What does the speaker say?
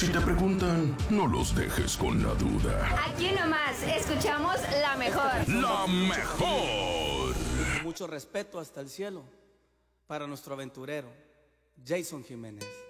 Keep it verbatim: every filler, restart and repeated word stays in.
Si te preguntan, no los dejes con la duda. Aquí nomás, escuchamos la mejor. ¡La mejor! Mucho respeto hasta el cielo para nuestro aventurero, Jason Jiménez.